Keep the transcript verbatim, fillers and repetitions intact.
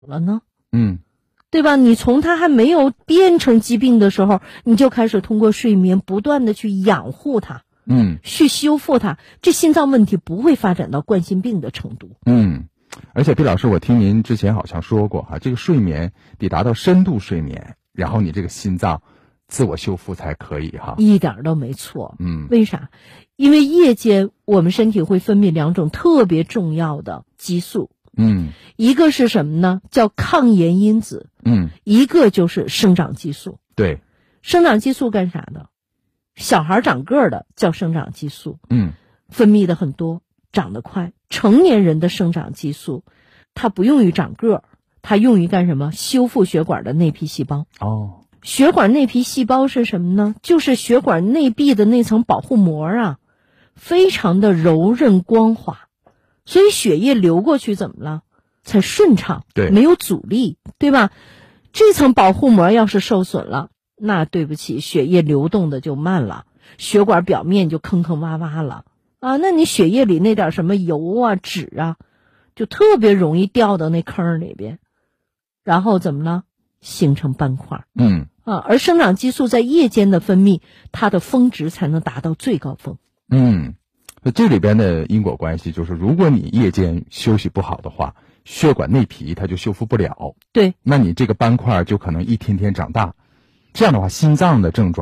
了呢？ 嗯， 对吧？你从它还没有变成疾病的时候，你就开始通过睡眠不断的去养护它， 嗯， 去修复它，这心脏问题不会发展到冠心病的程度。 嗯，而且毕老师，我听您之前好像说过哈，这个睡眠得达到深度睡眠，然后你这个心脏自我修复才可以哈。 一点都没错。 嗯， 为啥？因为夜间我们身体会分泌两种特别重要的激素。 嗯， 一个是什么呢？叫抗炎因子。 嗯， 一个就是生长激素。 对， 生长激素干啥的？小孩长个儿的叫生长激素， 嗯， 分泌的很多，长得快。成年人的生长激素，它不用于长个儿，它用于干什么？修复血管的内皮细胞。 哦， 血管内皮细胞是什么呢？就是血管内壁的那层保护膜啊，非常的柔韧光滑，所以血液流过去怎么了？才顺畅， 对， 没有阻力，对吧？这层保护膜要是受损了，那对不起，血液流动的就慢了，血管表面就坑坑洼洼了啊。那你血液里那点什么油啊、脂啊，就特别容易掉到那坑里边，然后怎么了？形成斑块。 嗯啊，而生长激素在夜间的分泌，它的峰值才能达到最高峰。 嗯，那这里边的因果关系就是，如果你夜间休息不好的话，血管内皮它就修复不了， 对， 那你这个斑块就可能一天天长大，这样的话，心脏的症状